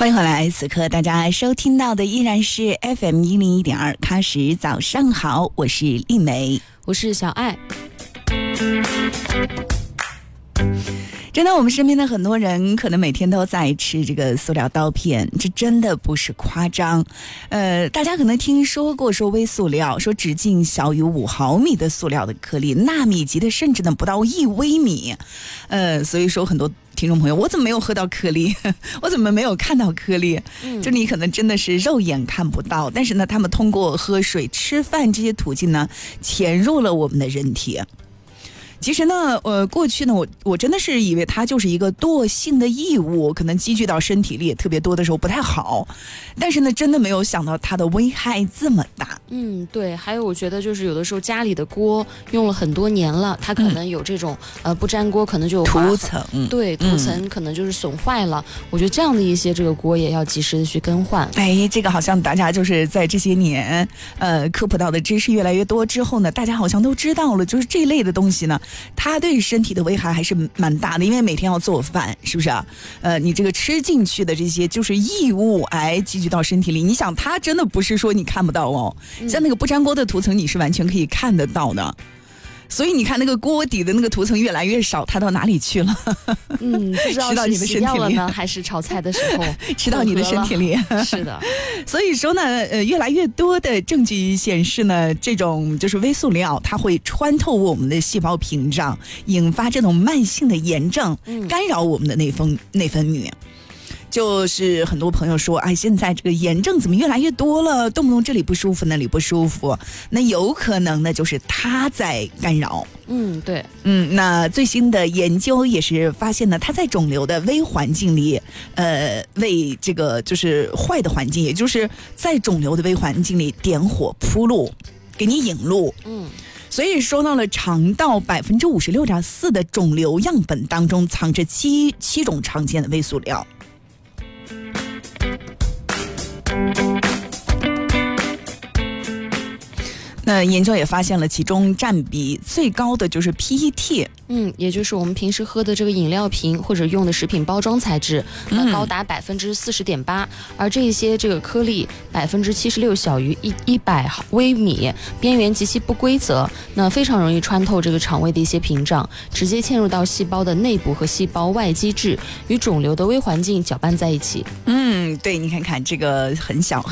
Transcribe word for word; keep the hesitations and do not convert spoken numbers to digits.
欢迎回来，此刻大家收听到的依然是 F M 一零一点二喀什早上好，我是丽梅， 我是小爱。 真的，我们身边的很多人可能每天都在吃这个塑料刀片，这真的不是夸张。呃，大家可能听说过说微塑料，说直径小于五毫米的塑料的颗粒，纳米级的甚至呢不到一微米。呃，所以说很多听众朋友，我怎么没有喝到颗粒？我怎么没有看到颗粒？嗯、就你可能真的是肉眼看不到，但是呢，他们通过喝水、吃饭这些途径呢，潜入了我们的人体。其实呢，呃，过去呢，我我真的是以为它就是一个惰性的异物，可能积聚到身体里也特别多的时候不太好。但是呢，真的没有想到它的危害这么大。 嗯，对。还有，我觉得就是有的时候家里的锅用了很多年了，它可能有这种、嗯、呃不粘锅，可能就有涂层， 对，涂层可能就是损坏了。嗯、我觉得这样的一些这个锅也要及时的去更换。 哎，这个好像大家就是在这些年，呃，科普到的知识越来越多之后呢，大家好像都知道了，就是这类的东西呢。它对身体的危害还是蛮大的，因为每天要做饭，是不是啊？呃，你这个吃进去的这些就是异物，哎，积聚到身体里。你想，它真的不是说你看不到哦，嗯、像那个不粘锅的涂层，你是完全可以看得到的。所以你看那个锅底的那个涂层越来越少，它到哪里去了？ 嗯，不知道是洗掉了呢，还是炒菜的时候吃到你的身体里？ 是的。 所以说呢，呃，越来越多的证据显示呢，这种就是微塑料，它会穿透我们的细胞屏障，引发这种慢性的炎症，干扰我们的内分内分泌。就是很多朋友说，哎，现在这个炎症怎么越来越多了，动不动这里不舒服那里不舒服，那有可能呢就是它在干扰。 嗯，对， 嗯，那最新的研究也是发现呢，它在肿瘤的微环境里，呃，为这个就是坏的环境，也就是在肿瘤的微环境里点火铺路，给你引路。嗯。所以说到了肠道百分之五十六点四的肿瘤样本当中藏着七七种常见的微塑料。那研究也发现了，其中占比最高的就是 P E T， 嗯，也就是我们平时喝的这个饮料瓶或者用的食品包装材质，那高达百分之四十点八，而这些这个颗粒百分之七十六小于一一百微米，边缘极其不规则，那非常容易穿透这个肠胃的一些屏障，直接嵌入到细胞的内部和细胞外基质，与肿瘤的微环境搅拌在一起。 嗯，对，你看看这个很小。